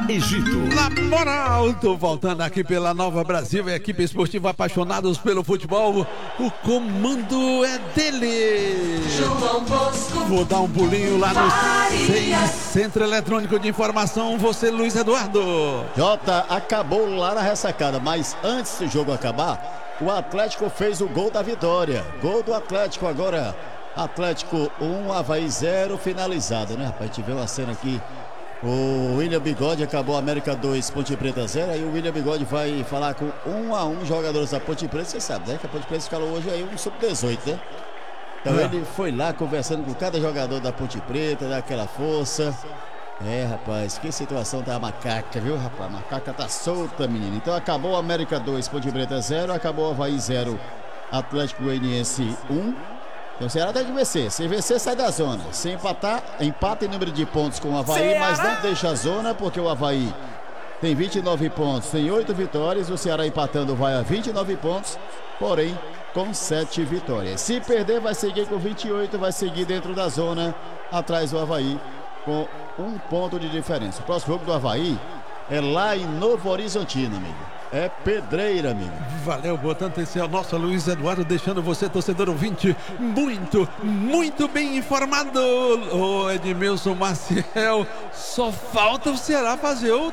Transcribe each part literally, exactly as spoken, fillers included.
Egito. Na moral, tô voltando aqui pela Nova Brasil, a equipe esportiva apaixonados pelo futebol. O comando é dele. João Bosco. Vou dar um pulinho lá no seis, Centro Eletrônico de Informação. Você, Luiz Eduardo. Jota, acabou lá na ressacada, mas antes do jogo acabar, o Atlético fez o gol da vitória. Gol do Atlético agora. Atlético um, Avaí zero, finalizado, né, rapaz? A gente vê uma cena aqui. O William Bigode acabou América dois, Ponte Preta zero. Aí o William Bigode vai falar com um a um jogadores da Ponte Preta. Você sabe, né? Que a Ponte Preta escalou hoje aí um sub dezoito, né? Então é. Ele foi lá conversando com cada jogador da Ponte Preta, daquela força. É, rapaz, que situação tá a macaca, viu, rapaz? A macaca tá solta, menino. Então acabou América dois, Ponte Preta zero. Acabou Avaí zero, Atlético Goianiense um. Então o Ceará tem que vencer. Se vencer, sai da zona. Se empatar, empata em número de pontos com o Avaí, Ceará, mas não deixa a zona, porque o Avaí tem vinte e nove pontos, tem oito vitórias. O Ceará empatando vai a vinte e nove pontos, porém com sete vitórias. Se perder, vai seguir com vinte e oito, vai seguir dentro da zona, atrás do Avaí, com um ponto de diferença. O próximo jogo do Avaí é lá em Novo Horizontino, amigo. É pedreira, amigo. Valeu, botando esse é o nosso Luiz Eduardo, deixando você, torcedor ouvinte, muito, muito bem informado. Ô Edmilson Maciel, só falta o Ceará fazer o,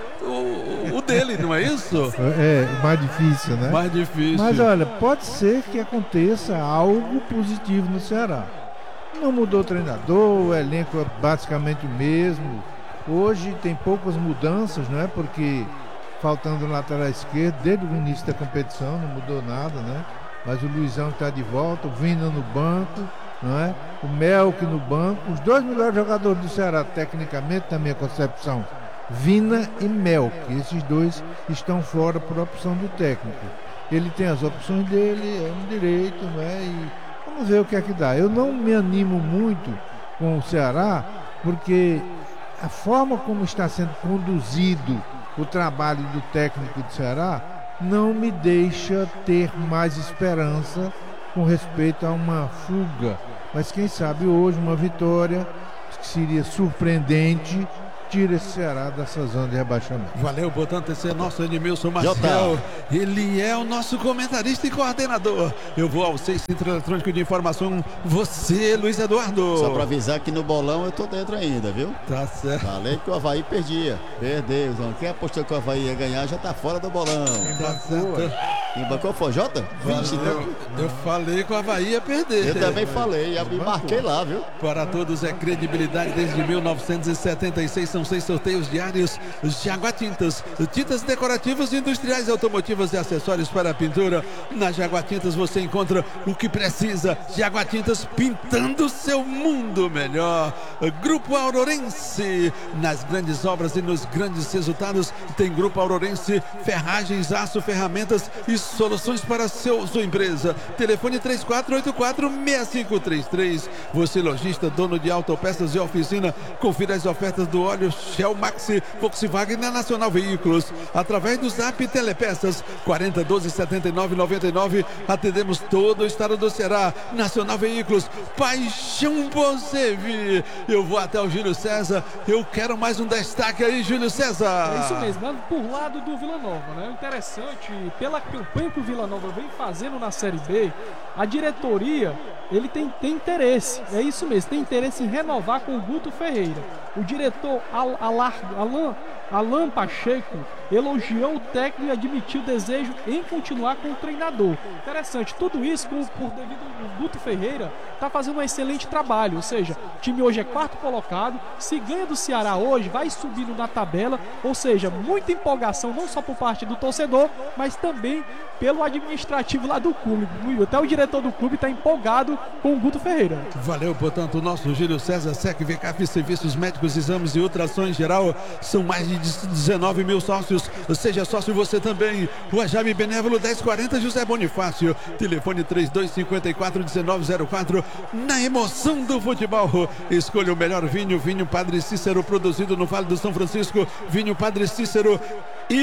o, o dele, não é isso? É, mais difícil, né? Mais difícil. Mas olha, pode ser que aconteça algo positivo no Ceará. Não mudou o treinador, o elenco é basicamente o mesmo. Hoje tem poucas mudanças, não é? Porque faltando o lateral esquerdo, desde o início da competição, não mudou nada, né? Mas o Luizão está de volta, o Vina no banco, não é? O Melk no banco. Os dois melhores jogadores do Ceará, tecnicamente, na minha concepção, Vina e Melk. Esses dois estão fora por opção do técnico. Ele tem as opções dele, é um direito, não é? E vamos ver o que é que dá. Eu não me animo muito com o Ceará, porque a forma como está sendo conduzido o trabalho do técnico do Ceará não me deixa ter mais esperança com respeito a uma fuga. Mas quem sabe hoje uma vitória que seria surpreendente tira esse Ceará dessa zona de rebaixamento. Valeu, portanto, esse é nosso Edmilson Marcel. Ele é o nosso comentarista e coordenador. Eu vou ao seis Centro Eletrônico de Informação. Você, Luiz Eduardo. Só pra avisar que no bolão eu tô dentro ainda, viu? Tá certo. Falei que o Avaí perdia. Perdeu. Então, quem apostou que o Avaí ia ganhar já tá fora do bolão. Tá certo. Embarcou foi o Jota? Eu, eu falei que o Avaí ia perder. Eu também falei, e marquei lá, viu? Para todos é credibilidade desde mil novecentos e setenta e seis. São seis sorteios diários. Jaguar Tintas, tintas decorativas, industriais, automotivas e acessórios para pintura. Na Jaguar Tintas você encontra o que precisa. Jaguar Tintas, pintando seu mundo melhor. Grupo Aurorense, nas grandes obras e nos grandes resultados tem Grupo Aurorense, ferragens, aço, ferramentas e soluções para seu, sua empresa. Telefone três quatro oito quatro, seis cinco três três. Você lojista, dono de autopeças e oficina, confira as ofertas do óleo Shell Maxi Volkswagen na Nacional Veículos através do Zap Telepeças quarenta doze setenta e nove noventa e nove. Atendemos todo o estado do Ceará. Nacional Veículos, paixão por servir. Eu vou até o Júlio César. Eu quero mais um destaque aí, Júlio César. É isso mesmo, por lado do Vila Nova, né? Interessante, pela campanha que o Vila Nova vem fazendo na Série B, a diretoria, ele tem, tem interesse, é isso mesmo, tem interesse em renovar com o Guto Ferreira. O diretor Al, Alar, Alan, Alan Pacheco elogiou o técnico e admitiu o desejo em continuar com o treinador. Interessante, tudo isso por, por devido ao Guto Ferreira está fazendo um excelente trabalho, ou seja, o time hoje é quarto colocado, se ganha do Ceará hoje, vai subindo na tabela, ou seja, muita empolgação não só por parte do torcedor, mas também pelo administrativo lá do clube. Até o diretor do clube está empolgado com o Guto Ferreira. Valeu, portanto, o nosso Júlio César, S E C, V C A F, Serviços Médicos, Exames e Ultrassom em geral. São mais de dezenove mil sócios. Seja sócio você também. Rua Jaime Benévolo, dez quarenta, José Bonifácio. Telefone três dois cinco quatro, um nove zero quatro. Na emoção do futebol, escolha o melhor vinho. Vinho Padre Cícero, produzido no Vale do São Francisco. Vinho Padre Cícero. E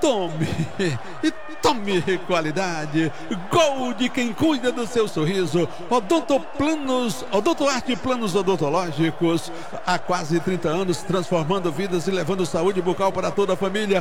tome, e tome qualidade. Gol de quem cuida do seu sorriso. Odontoplanos, Odontoarte Planos Odontológicos. Há quase trinta anos, transformando vidas e levando saúde bucal para toda a família.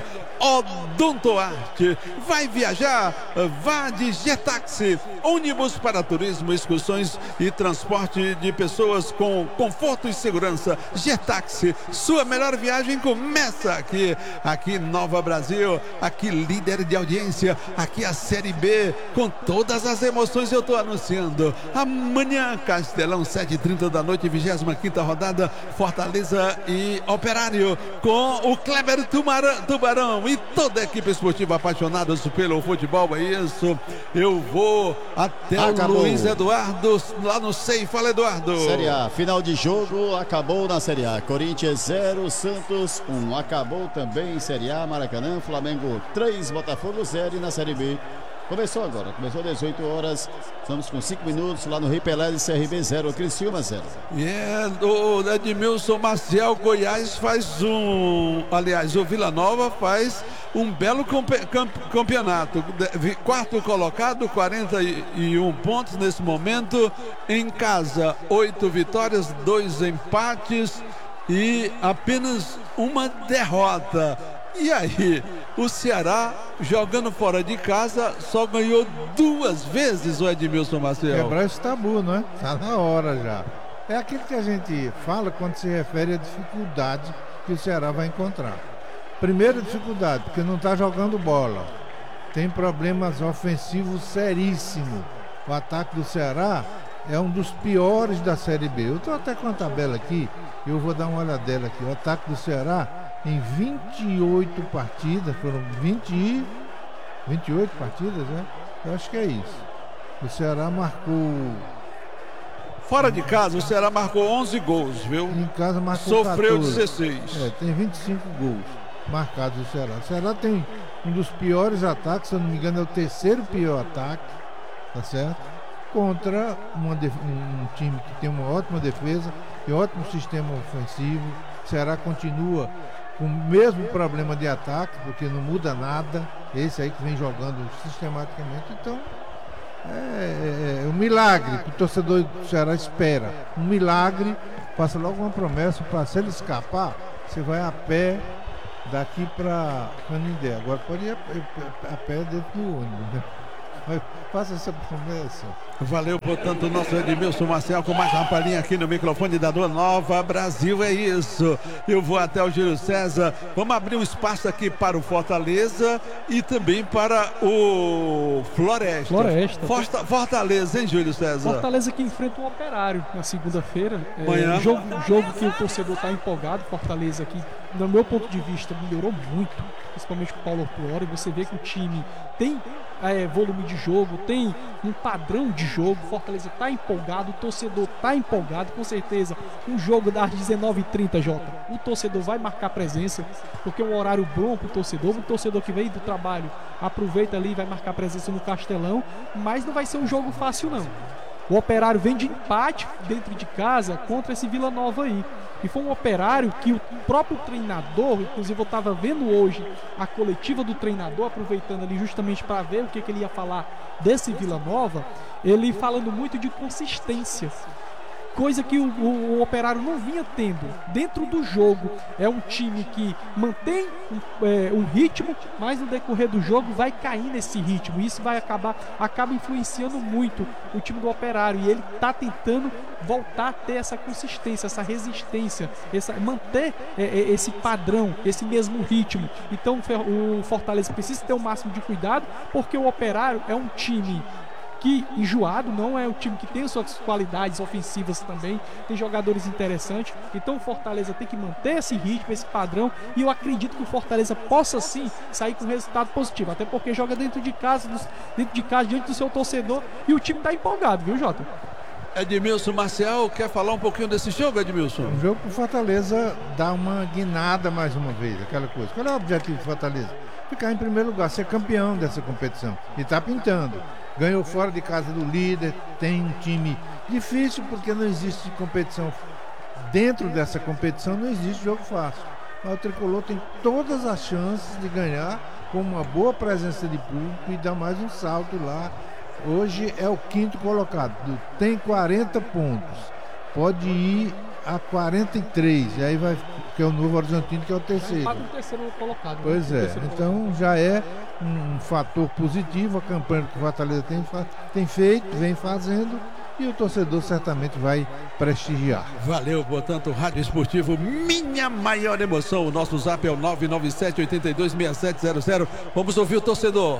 Odontoarte. Vai viajar? Vá de Jetaxi. Ônibus para turismo, excursões e transporte de pessoas com conforto e segurança. Jetaxi. Sua melhor viagem começa aqui. Aqui Nova Brasil. Aqui líder de audiência. Aqui a Série B. Com todas as emoções eu estou anunciando. Amanhã, Castelão, sete e trinta da noite, vigésima quinta rodada, Fortaleza e Operário, com o Kleber Tubarão, Tubarão e toda a equipe esportiva apaixonados pelo futebol. É isso. Eu vou até Acabou. o Luiz Eduardo, lá no Sei. Fala, Eduardo. Série A, final de jogo, acabou na Série A. Corinthians zero, Santos um. Acabou também Série A, Maracanã, Flamengo três, Botafogo zero. E na Série B, começou agora, começou às dezoito horas, estamos com cinco minutos lá no Rei Pelé de C R B zero, Criciúma zero. É, o Edmilson Maciel, Goiás faz um, aliás, o Vila Nova faz um belo campeonato, quarto colocado, quarenta e um pontos nesse momento, em casa, oito vitórias, dois empates e apenas uma derrota. E aí, o Ceará, jogando fora de casa, só ganhou duas vezes, o Edmilson Maciel. Quebrar esse tabu, não é? Tá na hora já. É aquilo que a gente fala quando se refere à dificuldade que o Ceará vai encontrar. Primeira dificuldade, porque não está jogando bola. Tem problemas ofensivos seríssimos. O ataque do Ceará é um dos piores da Série B. Eu estou até com a tabela aqui, eu vou dar uma olhadela aqui. O ataque do Ceará, em vinte e oito partidas, foram vinte e oito partidas, né? Eu acho que é isso. O Ceará marcou... Fora de casa, o Ceará marcou onze gols, viu? Em casa marcou Sofreu quatorze. dezesseis. É, tem vinte e cinco gols marcados do Ceará. O Ceará tem um dos piores ataques, se eu não me engano, é o terceiro pior ataque, tá certo? Contra uma def... um time que tem uma ótima defesa e ótimo sistema ofensivo. O Ceará continua com o mesmo problema de ataque, porque não muda nada. Esse aí que vem jogando sistematicamente. Então, é, é, é um milagre que o torcedor do Ceará espera. Um milagre, faça logo uma promessa para, se ele escapar, você vai a pé daqui para Canindé. Agora pode ir a, a, a pé dentro do ônibus, né? Mas faça essa promessa. Valeu, portanto, o nosso Edmilson Marcel com mais uma palhinha aqui no microfone da Dor Nova Brasil. É isso. Eu vou até o Júlio César. Vamos abrir um espaço aqui para o Fortaleza e também para o Floresta. Floresta. Forta, Fortaleza, hein, Júlio César? Fortaleza que enfrenta o Operário na segunda-feira. É, Amanhã. jogo, jogo que o torcedor está empolgado. Fortaleza aqui, do meu ponto de vista, melhorou muito, principalmente com o Paulo Autuori. Você vê que o time tem é, volume de jogo, tem um padrão de jogo. Fortaleza está empolgado, o torcedor está empolgado, com certeza. Um jogo das dezenove e trinta, Jota, o torcedor vai marcar presença, porque é um horário bom para o torcedor. O torcedor que vem do trabalho aproveita ali e vai marcar presença no Castelão, mas não vai ser um jogo fácil, não. O Operário vem de empate dentro de casa contra esse Vila Nova aí. E foi um Operário que o próprio treinador, inclusive eu estava vendo hoje a coletiva do treinador, aproveitando ali justamente para ver o que, que ele ia falar desse Vila Nova, ele falando muito de consistência. Coisa que o, o, o Operário não vinha tendo dentro do jogo. É um time que mantém é, o ritmo, mas no decorrer do jogo vai cair nesse ritmo. Isso vai acabar acaba influenciando muito o time do Operário. E ele está tentando voltar a ter essa consistência, essa resistência, essa, manter é, é, esse padrão, esse mesmo ritmo. Então o Fortaleza precisa ter o máximo de cuidado, porque o Operário é um time que enjoado, não é um time que tem suas qualidades ofensivas também, tem jogadores interessantes. Então o Fortaleza tem que manter esse ritmo, esse padrão, e eu acredito que o Fortaleza possa sim sair com resultado positivo, até porque joga dentro de casa, dentro de casa, diante do seu torcedor, e o time está empolgado, viu, Jota? Edmilson Marcel, quer falar um pouquinho desse jogo, Edmilson? O jogo para o Fortaleza dá uma guinada mais uma vez, aquela coisa. Qual é o objetivo do Fortaleza? Ficar em primeiro lugar, ser campeão dessa competição. E está pintando. Ganhou fora de casa do líder, tem um time difícil porque não existe competição. Dentro dessa competição não existe jogo fácil. Mas o Tricolor tem todas as chances de ganhar com uma boa presença de público e dá mais um salto lá. Hoje é o quinto colocado, tem quarenta pontos, pode ir a quarenta e três, e aí vai, que é o Novo Horizontino, que é o terceiro. O terceiro colocado. Pois né? é, terceiro então colocado. já é um fator positivo a campanha que o Fortaleza tem, tem feito, vem fazendo, e o torcedor certamente vai prestigiar. Valeu, portanto, Rádio Esportivo, minha maior emoção. O nosso zap é o nove nove sete, oito dois, seis sete zero zero. Vamos ouvir o torcedor.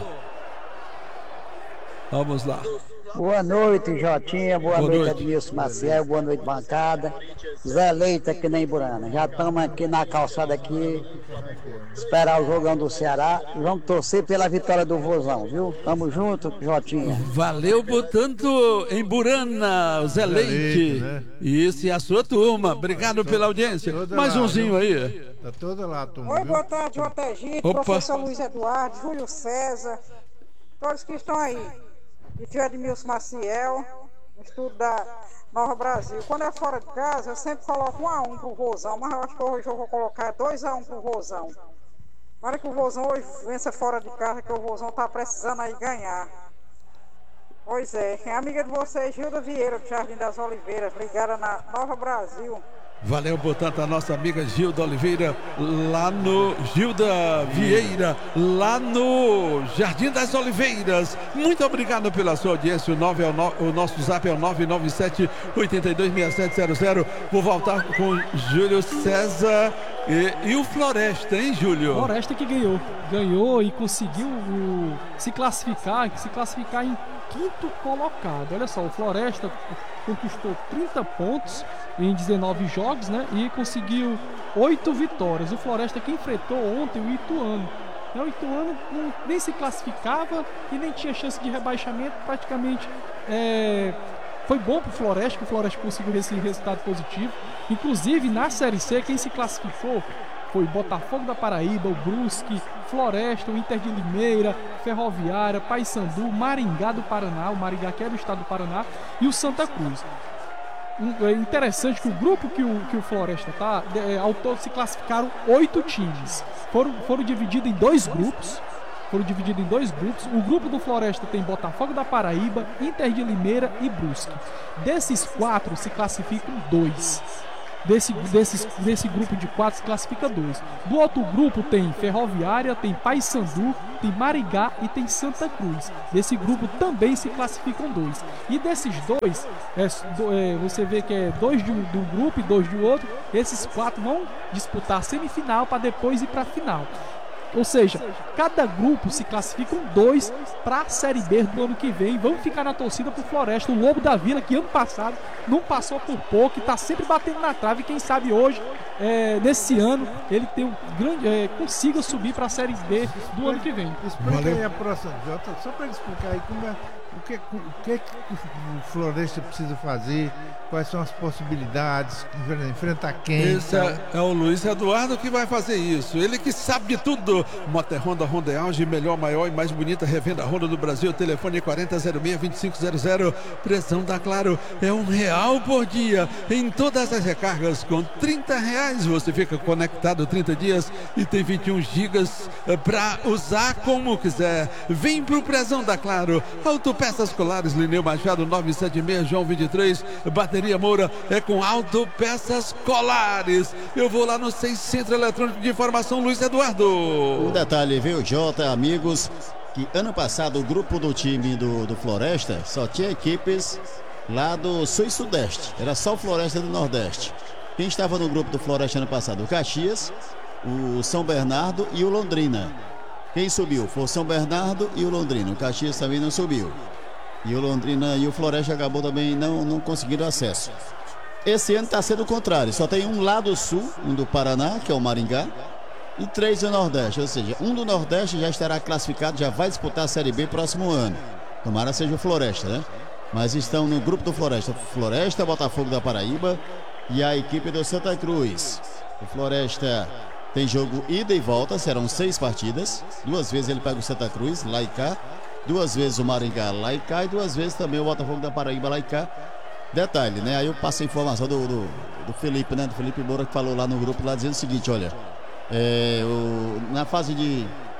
Vamos lá. Boa noite, Jotinha. Boa, Boa noite, noite. Adilson Maciel. Boa noite, bancada. Zé Leite aqui na Imburana. Já estamos aqui na calçada aqui, esperar o jogão do Ceará e vamos torcer pela vitória do Vozão, viu? Tamo junto, Jotinha. Valeu, portanto, em Burana, o Zé Leite. Leite, né? Isso, e a sua turma. Obrigado pela audiência. Toda Mais lá, umzinho viu? aí. Tá toda lá, turma. Oi, viu? boa tarde, J G, Opa. professor Luiz Eduardo, Júlio César, todos que estão aí. E tio Edmilson Maciel, no estudo da Nova Brasil. Quando é fora de casa, eu sempre coloco um a um pro Vozão, mas eu acho que hoje eu vou colocar dois a um pro Vozão. Para que o Vozão hoje vença fora de casa, que o Vozão tá precisando aí ganhar. Pois é, é amiga de vocês, Gilda Vieira, do Jardim das Oliveiras, ligada na Nova Brasil. Valeu, portanto, a nossa amiga Gilda Oliveira, lá no Gilda Vieira, lá no Jardim das Oliveiras. Muito obrigado pela sua audiência. O, nove é o, no, o nosso zap é o nove nove sete, oito dois, seis sete zero zero. Vou voltar com Júlio César e, e o Floresta, hein, Júlio? Floresta que ganhou. Ganhou e conseguiu o, se classificar, se classificar em quinto colocado. Olha só, o Floresta conquistou trinta pontos em dezenove jogos, né? E conseguiu oito vitórias. O Floresta que enfrentou ontem o Ituano. O Ituano não, nem se classificava e nem tinha chance de rebaixamento. Praticamente é, foi bom para o Floresta, que o Floresta conseguiu esse resultado positivo. Inclusive na Série C, quem se classificou foi Botafogo da Paraíba, o Brusque, Floresta, o Inter de Limeira, Ferroviária, Paysandu, Maringá do Paraná, o Maringá que é do estado do Paraná, e o Santa Cruz. É interessante que o grupo que o, que o Floresta está, é, ao todo se classificaram oito times. Foram, foram divididos em dois grupos. Foram divididos em dois grupos. O grupo do Floresta tem Botafogo da Paraíba, Inter de Limeira e Brusque. Desses quatro se classificam dois. Desse, desses, desse grupo de quatro se classifica dois. Do outro grupo tem Ferroviária, tem Paysandu, tem Maringá e tem Santa Cruz. Desse grupo também se classificam dois. E desses dois, é, é, você vê que é dois de um, de um grupo e dois de outro. Esses quatro vão disputar a semifinal para depois ir para a final. Ou seja, cada grupo se classificam dois para a Série B do ano que vem. Vamos ficar na torcida pro Floresta, o Lobo da Vila, que ano passado não passou por pouco e está sempre batendo na trave. Quem sabe hoje, é, nesse ano, ele tem um grande, é, consiga subir para a Série B do ano que vem. Explica Valeu. aí a próxima, Jota, só para ele explicar aí como é, o que, o que, que o Floresta precisa fazer, quais são as possibilidades, enfrentar quem. Esse é, é o Luiz Eduardo que vai fazer isso. Ele que sabe de tudo. Moto Honda, Honda é Auge, melhor, maior e mais bonita revenda Honda do Brasil. Telefone quarenta zero seis, vinte e cinco zero zero. Pressão da Claro é um real por dia em todas as recargas. Com trinta reais você fica conectado trinta dias e tem vinte e um gigas para usar como quiser. Vem pro Pressão da Claro. Autopeças Colares, Lineu Machado novecentos e setenta e seis, João vinte e três. Bateria Moura é com Autopeças Colares. Eu vou lá no seis Centro Eletrônico de Informação, Luiz Eduardo. Um detalhe, viu, Jota, amigos, que ano passado o grupo do time do, do Floresta só tinha equipes lá do Sul e Sudeste. Era só o Floresta do Nordeste. Quem estava no grupo do Floresta ano passado? O Caxias, o São Bernardo e o Londrina. Quem subiu? Foi o São Bernardo e o Londrina. O Caxias também não subiu. E o Londrina e o Floresta acabou também não, não conseguindo acesso. Esse ano está sendo o contrário. Só tem um lá do Sul, um do Paraná, que é o Maringá, e três do Nordeste. Ou seja, um do Nordeste já estará classificado, já vai disputar a Série B próximo ano. Tomara seja o Floresta, né? Mas estão no grupo do Floresta. Floresta, Botafogo da Paraíba e a equipe do Santa Cruz. O Floresta tem jogo ida e volta, serão seis partidas. Duas vezes ele pega o Santa Cruz, lá e cá. Duas vezes o Maringá, lá e cá. E duas vezes também o Botafogo da Paraíba, lá e cá. Detalhe, né? Aí eu passo a informação do, do, do Felipe, né? Do Felipe Moura, que falou lá no grupo, lá dizendo o seguinte, olha. É, o, na fase de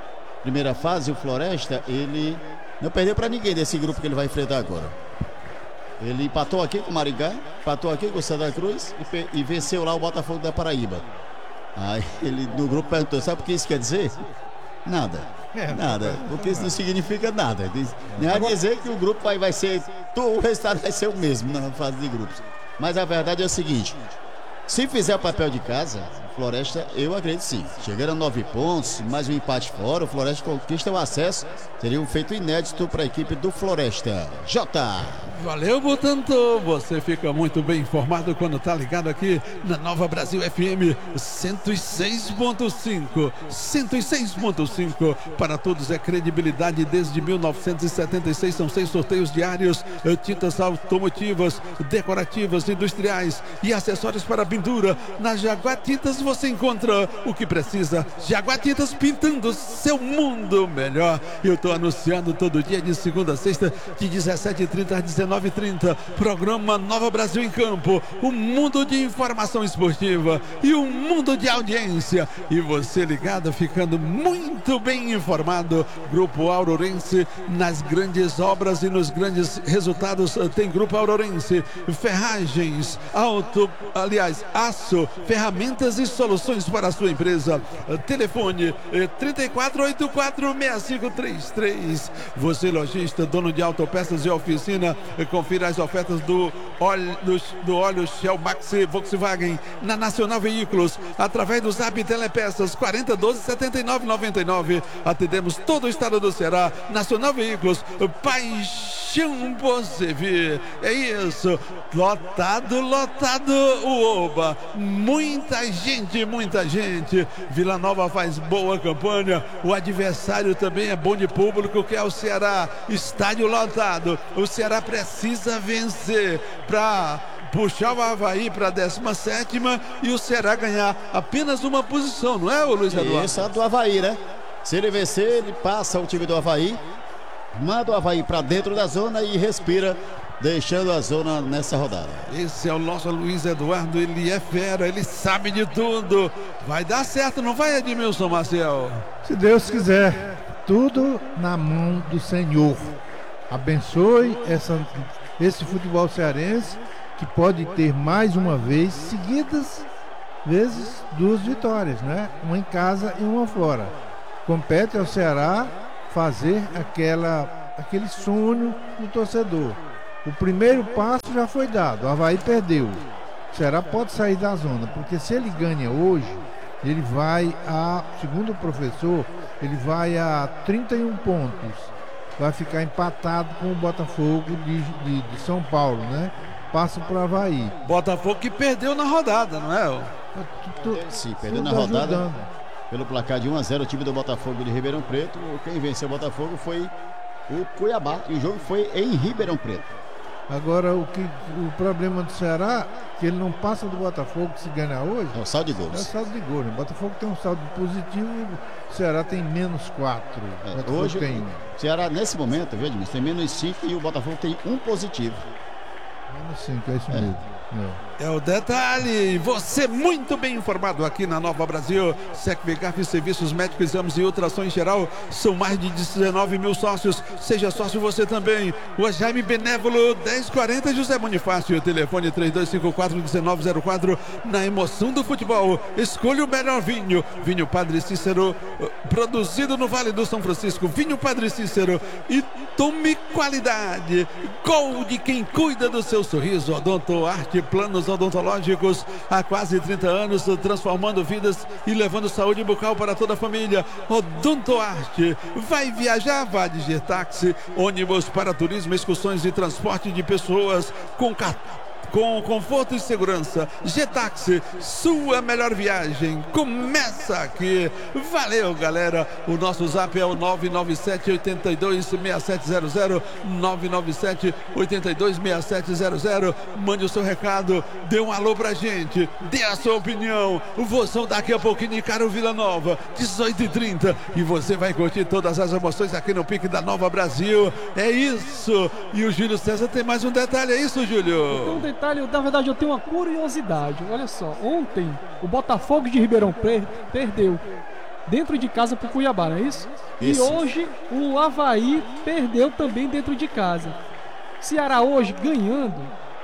primeira fase, o Floresta, ele não perdeu para ninguém desse grupo que ele vai enfrentar agora. Ele empatou aqui com o Maringá, empatou aqui com o Santa Cruz e, e venceu lá o Botafogo da Paraíba. Aí ele no grupo perguntou, sabe o que isso quer dizer? Nada. É, Nada, porque isso não significa nada. Nem a dizer que o grupo vai, vai ser, o resultado vai ser o mesmo na fase de grupos. Mas a verdade é o seguinte, se fizer o papel de casa, o Floresta, eu acredito sim. Chegando a nove pontos, mais um empate fora, o Floresta conquista o acesso. Seria um feito inédito para a equipe do Floresta. Jota. Valeu, Butantan. Você fica muito bem informado quando tá ligado aqui na Nova Brasil F M cento e seis ponto cinco. cento e seis ponto cinco. Para todos é credibilidade desde mil novecentos e setenta e seis. São seis sorteios diários. Tintas automotivas, decorativas, industriais e acessórios para pintura. Na Jaguar Tintas você encontra o que precisa. Jaguar Tintas, pintando seu mundo melhor. Eu tô anunciando todo dia de segunda a sexta, de dezessete e trinta às dezenove e trinta. Programa Nova Brasil em Campo. Um mundo de informação esportiva e um mundo de audiência. E você ligado, ficando muito bem informado. Grupo Aurorense, nas grandes obras e nos grandes resultados, tem Grupo Aurorense. Ferragens, auto, aliás, aço, ferramentas e soluções para a sua empresa. Telefone trinta e quatro, oitenta e quatro, sessenta e cinco trinta e três. Você, lojista, dono de autopeças e oficina, confira as ofertas do óleo, do, do óleo Shell Maxi Volkswagen na Nacional Veículos, através do Zap Telepeças quarenta, doze, setenta e nove, noventa e nove. Atendemos todo o estado do Ceará. Nacional Veículos, paixão por servir. É isso, lotado, lotado o Oba. Muita gente, muita gente. Vila Nova faz boa campanha. O adversário também é bom de público, que é o Ceará. Estádio lotado. O Ceará precisa vencer para puxar o Avaí para a décima sétima e o Ceará ganhar apenas uma posição, não é, o Luiz Eduardo? Isso, a do Avaí, né? Se ele vencer, ele passa o time do Avaí, manda o Avaí para dentro da zona e respira, deixando a zona nessa rodada. Esse é o nosso Luiz Eduardo, ele é fera, ele sabe de tudo. Vai dar certo, não vai, Edmilson Maciel? Se Deus quiser, tudo na mão do Senhor. Abençoe essa, esse futebol cearense, que pode ter mais uma vez, seguidas vezes, duas vitórias, né? Uma em casa e uma fora. Compete ao Ceará fazer aquela, aquele sonho do torcedor. O primeiro passo já foi dado, o Avaí perdeu. O Ceará pode sair da zona, porque se ele ganha hoje, ele vai a, segundo o professor, ele vai a trinta e um pontos. Vai ficar empatado com o Botafogo de, de, de São Paulo, né? Passa para o Avaí. Botafogo que perdeu na rodada, não é? Tu, tu, Sim, perdeu na rodada. Ajudando. Pelo placar de um a zero, o time do Botafogo de Ribeirão Preto. Quem venceu o Botafogo foi o Cuiabá. E o jogo foi em Ribeirão Preto. Agora, o, que, o problema do Ceará, que ele não passa do Botafogo se ganhar hoje. É o saldo de gols. É o saldo de gols. Né? O Botafogo tem um saldo positivo e o Ceará tem menos quatro. É, hoje, tem... o Ceará, nesse momento, viu, Edmilson, tem menos cinco e o Botafogo tem um positivo. Menos cinco, é isso é. mesmo. É. É o detalhe, você muito bem informado aqui na Nova Brasil. Secvegaf, serviços médicos, exames e ultrassom em geral. São mais de dezenove mil sócios. Seja sócio você também. O Jaime Benévolo, dez quarenta, José Bonifácio. Telefone três dois cinco quatro, um nove zero quatro. Na emoção do futebol, escolha o melhor vinho. Vinho Padre Cícero, produzido no Vale do São Francisco. Vinho Padre Cícero. E tome qualidade. Gol de quem cuida do seu sorriso. Odonto Arte, planos odontológicos há quase trinta anos, transformando vidas e levando saúde bucal para toda a família. Odonto Arte. Vai viajar? Vá de G-Táxi, ônibus para turismo, excursões e transporte de pessoas com cartão. Com conforto e segurança, G-Táxi, sua melhor viagem começa aqui. Valeu, galera. O nosso zap é o nove nove sete, oito dois, seis sete zero zero, nove nove sete, oito dois, seis sete zero zero. Mande o seu recado, dê um alô pra gente, dê a sua opinião. Vozão daqui a pouquinho de Caro Vila Nova, dezoito e trinta. E você vai curtir todas as emoções aqui no Pique da Nova Brasil. É isso. E o Júlio César tem mais um detalhe, é isso, Júlio? Um detalhe. Na verdade, eu tenho uma curiosidade. Olha só, ontem o Botafogo de Ribeirão Preto perdeu. dentro de casa pro Cuiabá, não é isso? Isso. E hoje o Avaí perdeu também dentro de casa. Ceará hoje ganhando,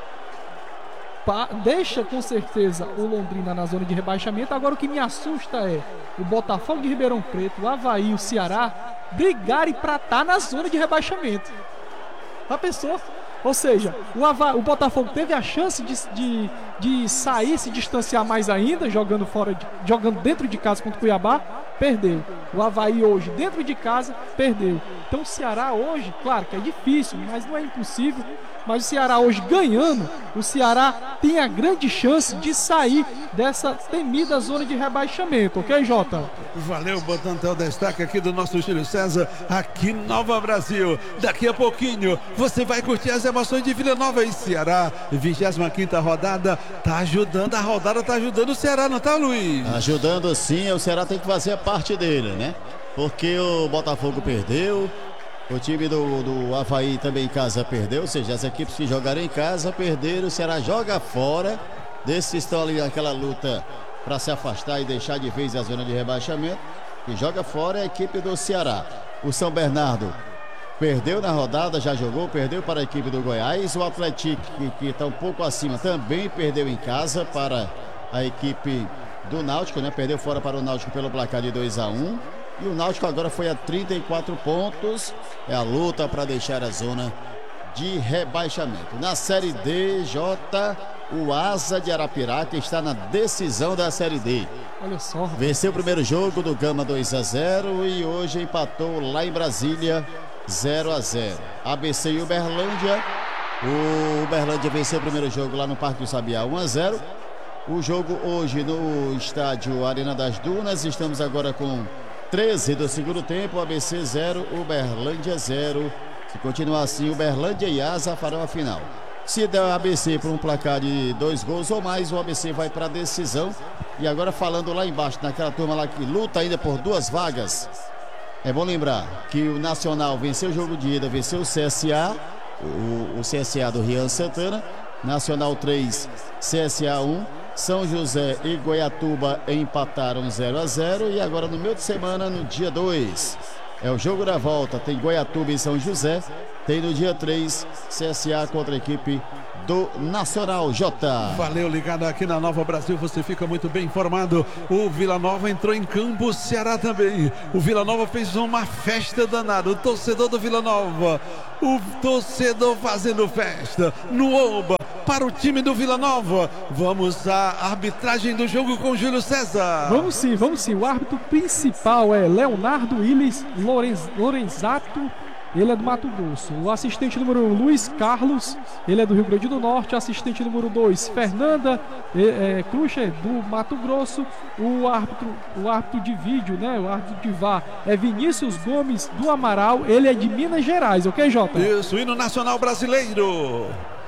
pa- deixa com certeza o Londrina na zona de rebaixamento. Agora o que me assusta é o Botafogo de Ribeirão Preto, o Avaí e o Ceará brigarem para estar na zona de rebaixamento. A pessoa, ou seja, o, Ava, o Botafogo teve a chance de, de, de sair, se distanciar mais ainda, jogando fora, de, jogando dentro de casa contra o Cuiabá, perdeu. O Avaí hoje dentro de casa perdeu. Então o Ceará hoje, claro que é difícil, mas não é impossível. Mas o Ceará hoje ganhando, o Ceará tem a grande chance de sair dessa temida zona de rebaixamento, ok, Jota? Valeu, botando até o destaque aqui do nosso Júlio César, aqui Nova Brasil. Daqui a pouquinho você vai curtir as emoções de Vila Nova e Ceará. vigésima quinta rodada, tá ajudando, a rodada tá ajudando o Ceará, não tá, Luiz? Ajudando sim, o Ceará tem que fazer a parte dele, né? Porque o Botafogo perdeu, o time do, do Avaí também em casa perdeu, ou seja, as equipes que jogaram em casa perderam, o Ceará joga fora, desses que estão ali naquela luta para se afastar e deixar de vez a zona de rebaixamento, que joga fora é a equipe do Ceará. O São Bernardo perdeu na rodada, já jogou, perdeu para a equipe do Goiás, o Atlético, que está um pouco acima, também perdeu em casa para a equipe do Náutico, né? Perdeu fora para o Náutico pelo placar de dois a um. E o Náutico agora foi a trinta e quatro pontos. É a luta para deixar a zona de rebaixamento. Na Série D, J, o Asa de Arapiraca está na decisão da Série D. Olha só. Venceu o primeiro jogo do Gama dois a zero e hoje empatou lá em Brasília zero a zero. A B C e Uberlândia. O Uberlândia venceu o primeiro jogo lá no Parque do Sabiá um a zero. O jogo hoje no estádio Arena das Dunas. Estamos agora com treze do segundo tempo, A B C zero, Uberlândia zero. Se continuar assim, Uberlândia e Asa farão a final. Se der o A B C por um placar de dois gols ou mais, o A B C vai para a decisão. E agora falando lá embaixo, naquela turma lá que luta ainda por duas vagas, é bom lembrar que o Nacional venceu o jogo de ida, venceu o C S A, o, o C S A do Rian Santana, Nacional três, C S A um. São José e Goiatuba empataram zero a zero. E agora no meio de semana, no dia dois, é o jogo da volta. Tem Goiatuba e São José. Tem no dia três, C S A contra a equipe do Nacional. J. Valeu, ligado aqui na Nova Brasil, você fica muito bem informado. O Vila Nova entrou em campo, o Ceará também. O Vila Nova fez uma festa danada. O torcedor do Vila Nova, o torcedor fazendo festa no Oba para o time do Vila Nova. Vamos à arbitragem do jogo com Júlio César. Vamos sim, vamos sim. O árbitro principal é Leonardo Willis Lorenz, Lorenzato. Ele é do Mato Grosso. O assistente número um, Luiz Carlos, ele é do Rio Grande do Norte. O assistente número dois, Fernanda é, é, Crucher, do Mato Grosso. O árbitro, o árbitro de vídeo, né? O árbitro de V A R é Vinícius Gomes, do Amaral. Ele é de Minas Gerais, ok, Jota? Isso, hino nacional brasileiro.